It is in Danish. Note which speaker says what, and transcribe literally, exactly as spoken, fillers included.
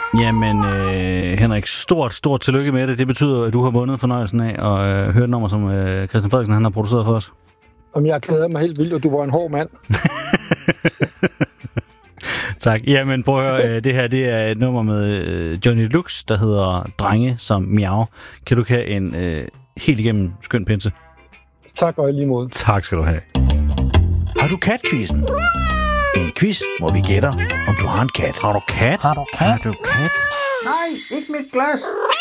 Speaker 1: Jamen, øh, Henrik, stort, stort tillykke med det. Det betyder, at du har vundet fornøjelsen af at øh, høre et nummer, som øh, Christian Frederiksen han har produceret for os.
Speaker 2: Om jeg glæder mig helt vildt, og du var en hård mand.
Speaker 1: Tak. Jamen, prøv at høre. Det her, det er et nummer med øh, Johnny Lux, der hedder Drenge som Miau. Kan du have en øh, helt igennem skøn pinse?
Speaker 2: Tak og i lige måde.
Speaker 1: Tak skal du have.
Speaker 3: Har du katquizzen? En quiz, hvor vi gætter, om du har en kat.
Speaker 1: Har du kat?
Speaker 3: Har du kat?
Speaker 4: Har du kat? Nej, ikke mit glas.